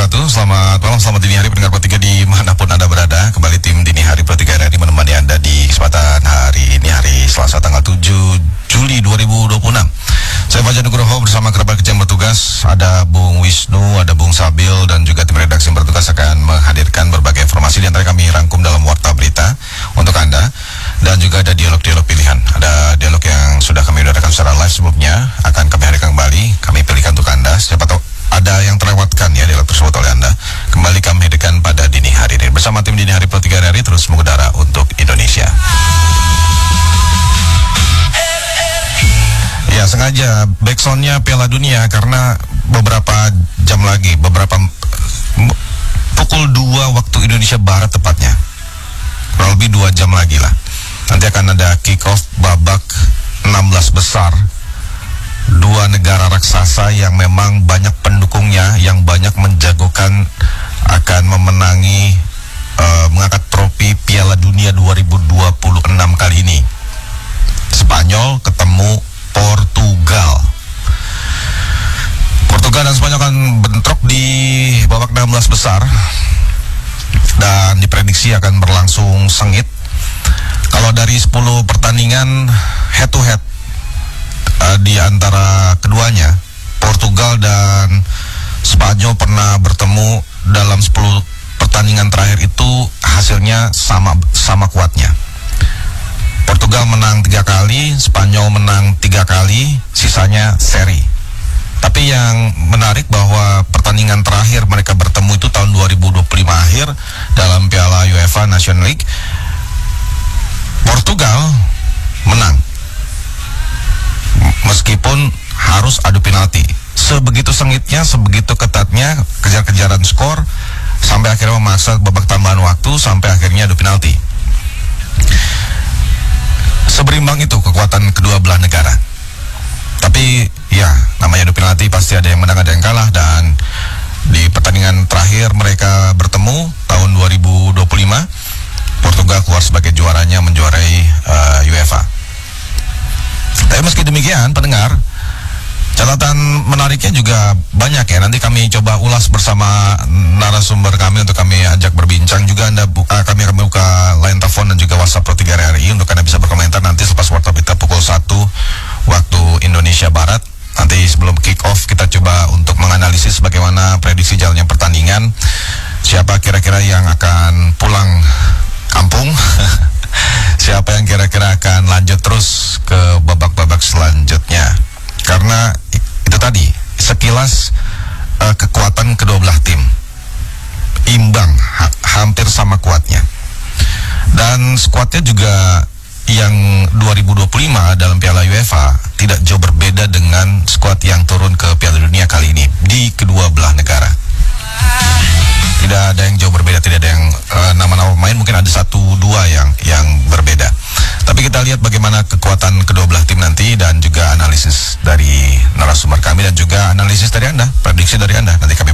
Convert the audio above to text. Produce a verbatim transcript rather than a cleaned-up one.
wabarakatuh. Selamat malam, selamat dini hari pendengar Pro tiga dimanapun Anda berada. Kembali tim Dini Hari Pro tiga R R I menemani Anda di kesempatan hari ini, hari Selasa tanggal tujuh Juli dua ribu dua puluh enam. Saya Fajar Nugroho bersama kerabat kerja yang bertugas. Ada Bung Wisnu, ada Bung Sabil, dan juga tim redaksi yang bertugas akan menghadirkan berbagai informasi di antara kami rangkum dalam Warta Berita untuk Anda. Dan juga ada dialog-dialog pilihan. Ada dialog yang sudah kami udarakan secara live sebelumnya, akan kami hadirkan kembali. Kami pilihkan untuk Anda. Siapa tahu ada yang terlewatkan ya dialog tersebut oleh Anda. Kembali kami hadirkan pada dini hari ini bersama tim Dini Hari Pro tiga R R I terus mengudara untuk Indonesia. Ya, sengaja backsoundnya Piala Dunia karena beberapa jam lagi, beberapa pukul dua waktu Indonesia Barat tepatnya, kurang lebih dua jam lagi lah, nanti akan ada kick off babak enam belas besar. Dua negara raksasa yang memang banyak pendukungnya, yang banyak menjagokan akan memenangi uh, mengangkat trofi Piala Dunia dua ribu dua puluh enam kali ini. Spanyol ketemu Portugal. Portugal dan Spanyol akan bentrok di babak enam belas besar dan diprediksi akan berlangsung sengit. Kalau dari sepuluh pertandingan head to head uh, di antara keduanya, Portugal dan Spanyol pernah bertemu dalam sepuluh pertandingan terakhir itu hasilnya sama sama kuatnya. Portugal menang tiga kali, Spanyol menang tiga kali, sisanya seri. Tapi yang menarik bahwa pertandingan terakhir mereka bertemu itu tahun dua ribu dua puluh lima akhir dalam Piala UEFA Nations League. Portugal menang, meskipun harus adu penalti. Sebegitu sengitnya, sebegitu ketatnya kejar-kejaran skor, sampai akhirnya memaksa babak tambahan waktu, sampai akhirnya adu penalti. Seberimbang itu kekuatan kedua belah negara. Tapi ya, namanya adu penalti pasti ada yang menang, ada yang kalah. Dan di pertandingan terakhir mereka bertemu tahun dua ribu dua puluh lima, Portugal keluar sebagai juaranya, menjuarai uh, UEFA. Tapi meski demikian, pendengar, catatan menariknya juga banyak ya. Nanti kami coba ulas bersama narasumber kami untuk kami ajak berbincang. Juga Anda buka, kami akan buka line telepon dan juga WhatsApp Pro tiga R R I untuk Anda bisa berkomentar nanti selepas Warta Berita pukul satu waktu Indonesia Barat. Nanti sebelum kick off kita coba untuk menganalisis bagaimana prediksi jalannya pertandingan. Siapa kira-kira yang akan pulang kampung? Siapa yang kira-kira akan lanjut terus ke babak-babak selanjutnya? Karena itu tadi, sekilas uh, kekuatan kedua belah tim imbang, ha hampir sama kuatnya. Dan skuadnya juga yang dua ribu dua puluh lima dalam Piala UEFA tidak jauh berbeda dengan skuad yang turun ke Piala Dunia kali ini di kedua belah negara. Tidak ada yang jauh berbeda, tidak ada yang nama-nama uh, pemain, mungkin ada satu dua yang yang berbeda. Tapi kita lihat bagaimana kekuatan kedua belah tim nanti, dan juga analisis dari narasumber kami, dan juga analisis dari Anda, prediksi dari Anda. Nanti kami